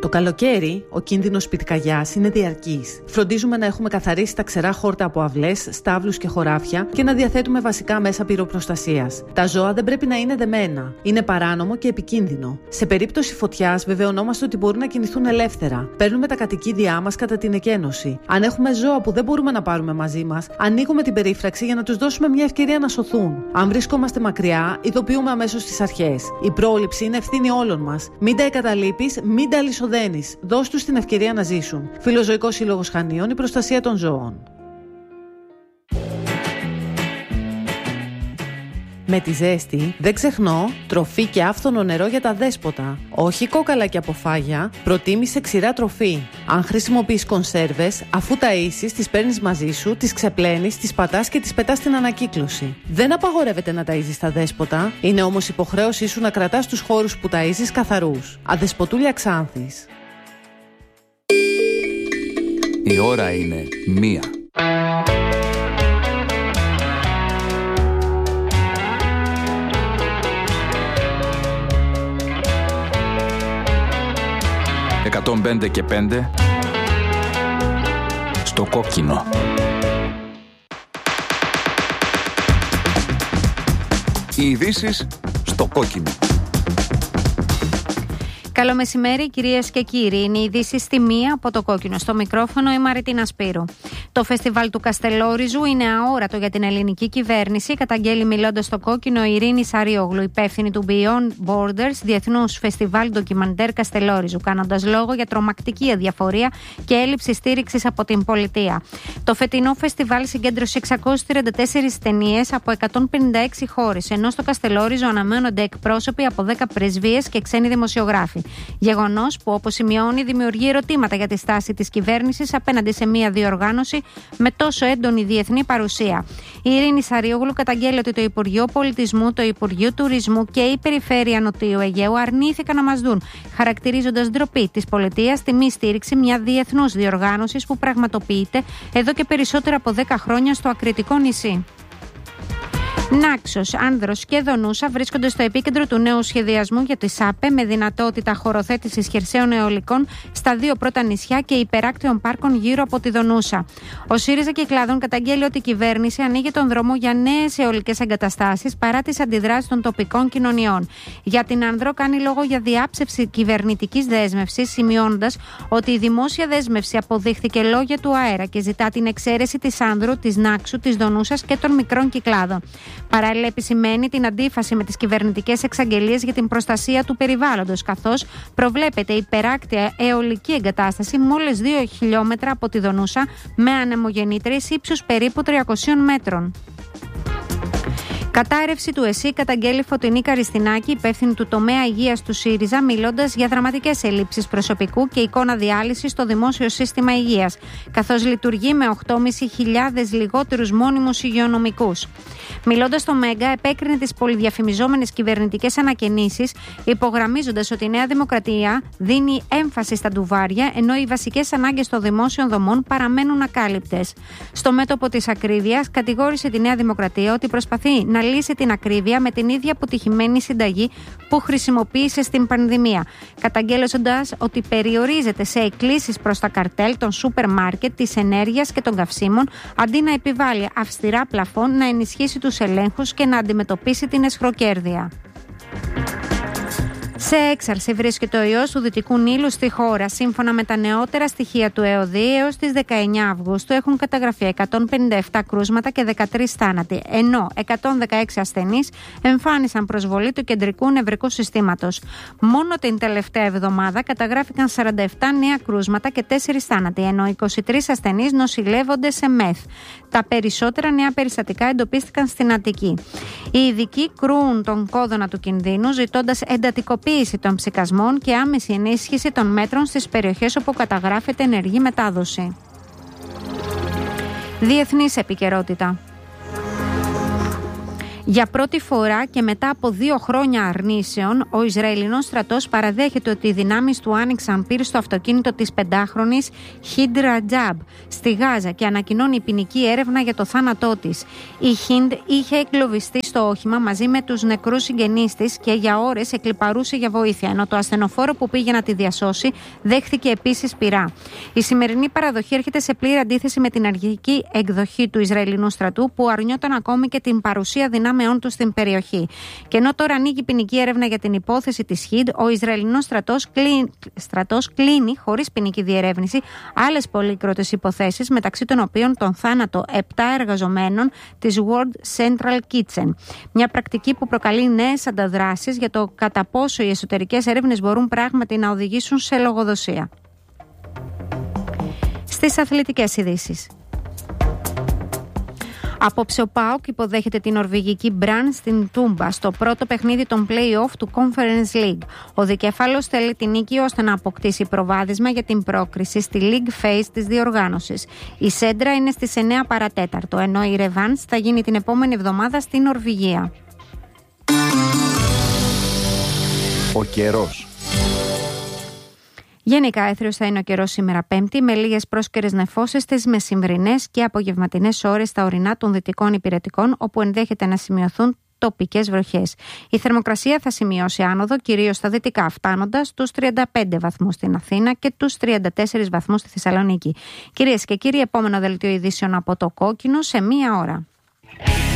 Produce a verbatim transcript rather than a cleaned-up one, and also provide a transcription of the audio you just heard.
Το καλοκαίρι, ο κίνδυνος πυρκαγιάς είναι διαρκής. Φροντίζουμε να έχουμε καθαρίσει τα ξερά χόρτα από αυλές, στάβλους και χωράφια και να διαθέτουμε βασικά μέσα πυροπροστασίας. Τα ζώα δεν πρέπει να είναι δεμένα. Είναι παράνομο και επικίνδυνο. Σε περίπτωση φωτιάς, βεβαιωνόμαστε ότι μπορούν να κινηθούν ελεύθερα. Παίρνουμε τα κατοικίδια μας κατά την εκένωση. Αν έχουμε ζώα που δεν μπορούμε να πάρουμε μαζί μας, ανοίγουμε την περίφραξη για να τους δώσουμε μια ευκαιρία να σωθούν. Αν βρισκόμαστε μακριά, ειδοποιούμε αμέσως τις αρχές. Η πρόληψη είναι ευθύνη όλων μας. Μην τα εγκαταλείπεις, μην τα αλυσοδένεις. Δώσ' τους την ευκαιρία να ζήσουν. Φιλοζωικός Σύλλογος Χανίων, η προστασία των ζώων. Με τη ζέστη, δεν ξεχνώ, τροφή και άφθονο νερό για τα δέσποτα. Όχι κόκαλα και αποφάγια, προτίμησε ξηρά τροφή. Αν χρησιμοποιείς κονσέρβες, αφού ταΐσεις, τις παίρνεις μαζί σου, τις ξεπλένεις, τις πατάς και τις πετάς στην ανακύκλωση. Δεν απαγορεύεται να ταΐζεις τα δέσποτα, είναι όμως υποχρέωσή σου να κρατάς τους χώρους που ταΐζεις καθαρούς. Αδεσποτούλια Ξάνθης. Η ώρα είναι μία. εκατόν πέντε και πέντε στο κόκκινο. Οι ειδήσεις στο κόκκινο. Καλό μεσημέρι, κυρίες και κύριοι. Είναι οι ειδήσεις στη μία από το κόκκινο. Στο μικρόφωνο η Μαριτίνα Σπύρου. Το φεστιβάλ του Καστελόριζου είναι αόρατο για την ελληνική κυβέρνηση, καταγγέλει μιλώντας στο κόκκινο η Ειρήνη Σαριόγλου, υπεύθυνη του Beyond Borders, διεθνούς φεστιβάλ ντοκιμαντέρ Καστελόριζου, κάνοντας λόγο για τρομακτική αδιαφορία και έλλειψη στήριξης από την πολιτεία. Το φετινό φεστιβάλ συγκέντρωσε εξακόσιες τριάντα τέσσερις ταινίες από εκατόν πενήντα έξι χώρες, ενώ στο Καστελόριζο αναμένονται εκπρόσωποι από δέκα πρεσβείες και ξένοι δημοσιογράφοι. Γεγονός που, όπως σημειώνει, δημιουργεί ερωτήματα για τη στάση της κυβέρνησης απέναντι σε μια διοργάνωση με τόσο έντονη διεθνή παρουσία. Η Ειρήνη Σαριόγλου καταγγέλει ότι το Υπουργείο Πολιτισμού, το Υπουργείο Τουρισμού και η Περιφέρεια Νοτιού Αιγαίου αρνήθηκαν να μας δουν, χαρακτηρίζοντας ντροπή της πολιτείας τη μη στήριξη μια διεθνούς διοργάνωσης που πραγματοποιείται εδώ και περισσότερα από δέκα χρόνια στο ακριτικό νησί. Νάξος, Άνδρος και Δονούσα βρίσκονται στο επίκεντρο του νέου σχεδιασμού για τη ΣΑΠΕ με δυνατότητα χωροθέτησης χερσαίων αιωλικών στα δύο πρώτα νησιά και υπεράκτιων πάρκων γύρω από τη Δονούσα. Ο ΣΥΡΙΖΑ Κυκλάδων καταγγέλει ότι η κυβέρνηση ανοίγει τον δρόμο για νέες αιωλικές εγκαταστάσεις παρά τις αντιδράσεις των τοπικών κοινωνιών. Για την Άνδρο κάνει λόγο για διάψευση κυβερνητικής δέσμευσης, σημειώνοντας ότι η δημόσια δέσμευση αποδείχθηκε λόγια του αέρα και ζητά την εξαίρεση της Άνδρου, της Νάξου, της Δονούσας και των μικρών Κυκλάδων. Παράλληλα, επισημαίνει την αντίφαση με τις κυβερνητικές εξαγγελίες για την προστασία του περιβάλλοντος, καθώς προβλέπεται υπεράκτια αιωλική εγκατάσταση μόλις δύο χιλιόμετρα από τη Δονούσα με ανεμογεννήτριες ύψους περίπου τριακόσια μέτρων. Κατάρρευση του ΕΣΥ καταγγέλει Φωτεινή Καριστινάκη, υπεύθυνη του τομέα υγείας του ΣΥΡΙΖΑ, μιλώντας για δραματικές ελλείψεις προσωπικού και εικόνα διάλυσης στο δημόσιο σύστημα υγείας, καθώς λειτουργεί με οκτώ χιλιάδες πεντακόσιους λιγότερους μόνιμους υγειονομικούς. Μιλώντας στο Μέγκα, επέκρινε τις πολυδιαφημιζόμενες κυβερνητικές ανακαινήσεις, υπογραμμίζοντας ότι η Νέα Δημοκρατία δίνει έμφαση στα ντουβάρια, ενώ οι βασικές ανάγκες των δημόσιων δομών παραμένουν ακάλυπτες. Στο μέτωπο της ακρίβειας, κατηγόρησε τη Νέα Δημοκρατία ότι προσπαθεί να λύσει την ακρίβεια με την ίδια αποτυχημένη συνταγή που χρησιμοποίησε στην πανδημία, καταγγέλλοντας ότι περιορίζεται σε εκκλήσεις προς τα καρτέλ των σούπερ μάρκετ, της ενέργειας και των καυσίμων, αντί να επιβάλλει αυστηρά πλαφόν, να ενισχύσει τους ελέγχους και να αντιμετωπίσει την αισχροκέρδεια. Σε έξαρση βρίσκεται ο ιός του Δυτικού Νείλου στη χώρα. Σύμφωνα με τα νεότερα στοιχεία του ΕΟΔΗ, έως τις δεκαεννέα Αυγούστου έχουν καταγραφεί εκατόν πενήντα επτά κρούσματα και δεκατρείς θάνατοι, ενώ εκατόν δεκαέξι ασθενείς εμφάνισαν προσβολή του κεντρικού νευρικού συστήματος. Μόνο την τελευταία εβδομάδα καταγράφηκαν σαράντα επτά νέα κρούσματα και τέσσερις θάνατοι, ενώ είκοσι τρεις ασθενείς νοσηλεύονται σε ΜΕΘ. Τα περισσότερα νέα περιστατικά εντοπίστηκαν στην Αττική. Οι ειδικοί κρούν τον κόδωνα του κινδύνου, ζητώντας εντατικοποίηση των ψικασμών και άμεση ενίσχυση των μέτρων στις περιοχές όπου καταγράφεται ενεργή μετάδοση. Διεθνής επικαιρότητα. Για πρώτη φορά και μετά από δύο χρόνια αρνήσεων, ο Ισραηλινός στρατός παραδέχεται ότι οι δυνάμεις του άνοιξαν πυρ στο αυτοκίνητο της πεντάχρονης Hind Rajab στη Γάζα και ανακοινώνει ποινική έρευνα για το θάνατό της. Η Hind είχε εγκλωβιστεί στο όχημα μαζί με τους νεκρούς συγγενείς της και για ώρες εκλιπαρούσε για βοήθεια, ενώ το ασθενοφόρο που πήγε να τη διασώσει δέχθηκε επίσης πυρά. Η σημερινή παραδοχή έρχεται σε πλήρη αντίθεση με την αρχική εκδοχή του Ισραηλινού στρατού, που αρνιόταν ακόμη και την παρουσία δυνάμεών του στην περιοχή. Και ενώ τώρα ανοίγει ποινική έρευνα για την υπόθεση της Hind, ο Ισραηλινός στρατός, κλεί... στρατός κλείνει χωρίς ποινική διερεύνηση άλλες πολύκροτες υποθέσεις, μεταξύ των οποίων τον θάνατο επτά εργαζομένων της World Central Kitchen. Μια πρακτική που προκαλεί νέες ανταδράσεις για το κατά πόσο οι εσωτερικές έρευνες μπορούν πράγματι να οδηγήσουν σε λογοδοσία. Στις αθλητικές ειδήσεις. Απόψε ο ΠΑΟΚ υποδέχεται την νορβηγική Μπραν στην Τούμπα στο πρώτο παιχνίδι των play-off του Conference League. Ο δικέφαλος θέλει την νίκη ώστε να αποκτήσει προβάδισμα για την πρόκριση στη League Phase της διοργάνωσης. Η σέντρα είναι στις εννέα παρατέταρτο, ενώ η Ρεβάνς θα γίνει την επόμενη εβδομάδα στην Νορβηγία. Ο καιρός. Γενικά έθριος θα είναι ο καιρός σήμερα Πέμπτη, με λίγες πρόσκαιρες νεφώσεις στις μεσημβρινές και απογευματινές ώρες στα ορεινά των δυτικών υπηρετικών, όπου ενδέχεται να σημειωθούν τοπικές βροχές. Η θερμοκρασία θα σημειώσει άνοδο κυρίως στα δυτικά, φτάνοντας στους τριάντα πέντε βαθμούς στην Αθήνα και τους τριάντα τέσσερις βαθμούς στη Θεσσαλονίκη. Κυρίες και κύριοι, επόμενο δελτίο ειδήσεων από το Κόκκινο σε μία ώρα.